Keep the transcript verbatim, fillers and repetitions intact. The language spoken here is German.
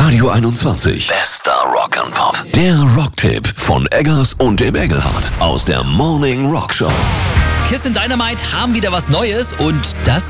Radio einundzwanzig. Bester Rock and Pop. Der Rocktipp von Eggers und dem Engelhardt aus der Morning Rock Show. Kiss in Dynamite haben wieder was Neues und das